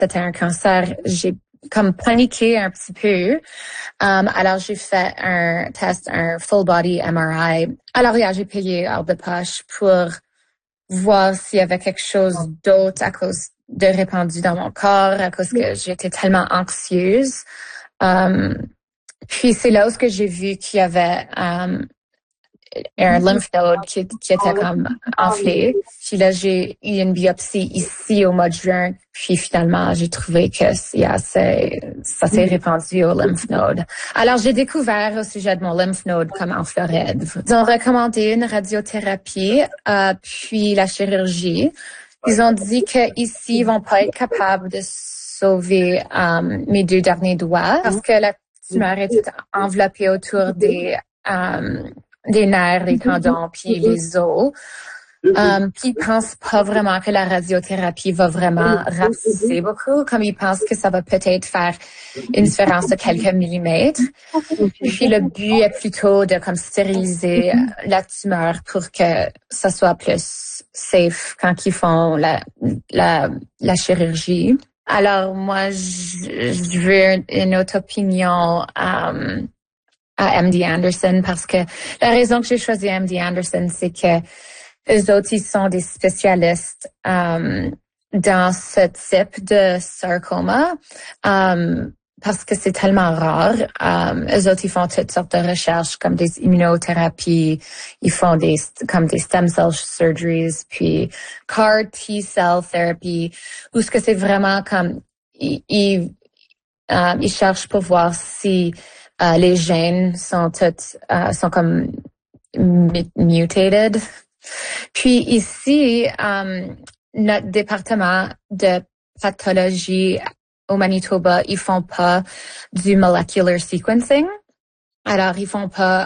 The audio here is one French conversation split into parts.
c'était un cancer, j'ai comme paniqué un petit peu. Alors, j'ai fait un test, un full body MRI. Alors, j'ai payé hors de poche pour voir s'il y avait quelque chose d'autre à cause de répandu dans mon corps, à cause que j'étais tellement anxieuse. Puis, c'est là où j'ai vu qu'il y avait un lymph node qui était comme enflé. Puis là, j'ai eu une biopsie ici au mois de juin. Puis finalement, j'ai trouvé que ça s'est répandu au lymph node. Alors, j'ai découvert au sujet de mon lymph node comme en Floride. Ils ont recommandé une radiothérapie, puis la chirurgie. Ils ont dit que ici, ils vont pas être capables de sauver mes 2 derniers doigts parce que la tumeur est toute enveloppée autour des nerfs, les tendons, puis les os. Puis ils pensent pas vraiment que la radiothérapie va vraiment rapetisser beaucoup, comme ils pensent que ça va peut-être faire une différence de quelques millimètres. Puis le but est plutôt de comme stériliser la tumeur pour que ça soit plus safe quand ils font la chirurgie. Alors moi, je veux une autre opinion à MD Anderson parce que la raison que j'ai choisi MD Anderson, c'est que eux autres, ils sont des spécialistes dans ce type de sarcoma parce que c'est tellement rare. Eux autres, ils font toutes sortes de recherches comme des immunothérapies, ils font des stem cell surgeries, puis CAR T-cell therapy, où ce que c'est vraiment comme ils cherchent pour voir si les gènes sont comme mutated. Puis ici, notre département de pathologie au Manitoba, ils font pas du molecular sequencing. Alors, ils font pas,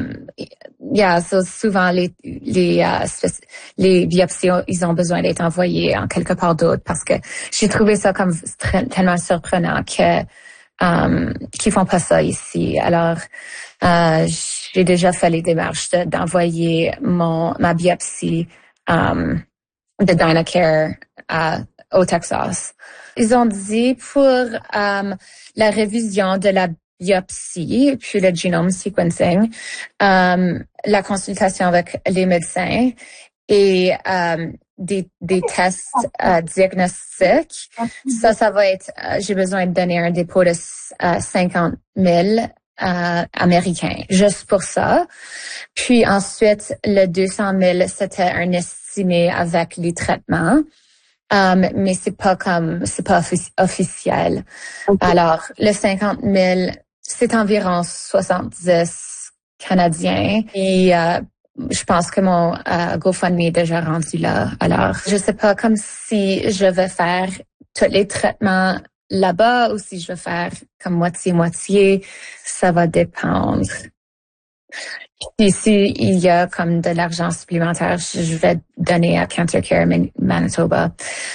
souvent les biopsies, ils ont besoin d'être envoyés en quelque part d'autre parce que j'ai trouvé ça comme tellement surprenant que qui font pas ça ici. Alors, j'ai déjà fait les démarches d'envoyer ma biopsie de Dynacare au Texas. Ils ont dit pour la révision de la biopsie puis le genome sequencing, la consultation avec les médecins et des tests diagnostiques. Ça va être, j'ai besoin de donner un dépôt de 50 000 américains, juste pour ça. Puis ensuite, le 200 000, c'était un estimé avec les traitements. Mais c'est pas officiel. Okay. Alors, le 50 000, c'est environ 70 Canadiens. Et je pense que mon GoFundMe est déjà rendu là. Alors, je sais pas comme si je vais faire tous les traitements là-bas ou si je vais faire comme moitié-moitié. Ça va dépendre. Puis s'il y a comme de l'argent supplémentaire, je vais donner à Cancer Care Manitoba.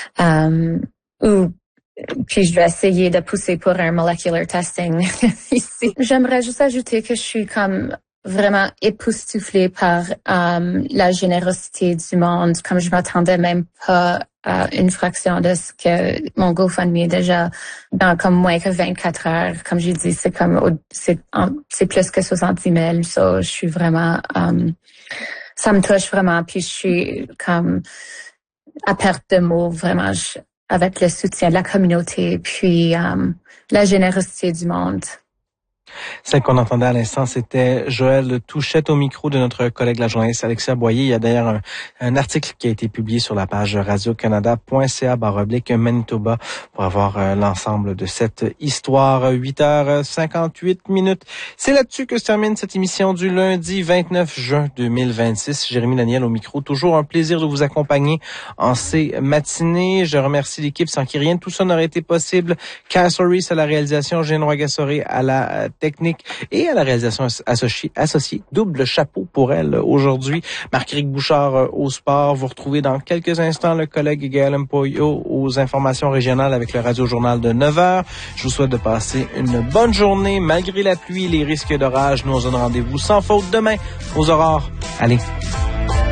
Puis je vais essayer de pousser pour un molecular testing ici. J'aimerais juste ajouter que je suis comme vraiment époustouflée par la générosité du monde. Comme je m'attendais même pas à une fraction de ce que mon GoFundMe est déjà dans comme moins que 24 heures. Comme j'ai dit, c'est comme c'est plus que 70 000. So, je suis vraiment ça me touche vraiment. Puis je suis comme à perte de mots vraiment avec le soutien de la communauté puis la générosité du monde. Celle qu'on entendait à l'instant, c'était Joëlle Touchette au micro de notre collègue la journaliste Alexia Boyer. Il y a d'ailleurs un article qui a été publié sur la page radiocanada.ca/Manitoba pour avoir l'ensemble de cette histoire. 8h58. C'est là-dessus que se termine cette émission du lundi 29 juin 2026. Jérémy Daniel au micro. Toujours un plaisir de vous accompagner en ces matinées. Je remercie l'équipe sans qui rien de tout ça n'aurait été possible. Cassoris à la réalisation, Jeanne Roy-Gassoré à la technique et à la réalisation associée. Double chapeau pour elle aujourd'hui. Marc-Éric Bouchard au sport. Vous retrouvez dans quelques instants le collègue Gaël Mpoyo aux informations régionales avec le Radio-Journal de 9h. Je vous souhaite de passer une bonne journée. Malgré la pluie et les risques d'orage, nous on se donne rendez-vous sans faute demain aux aurores. Allez.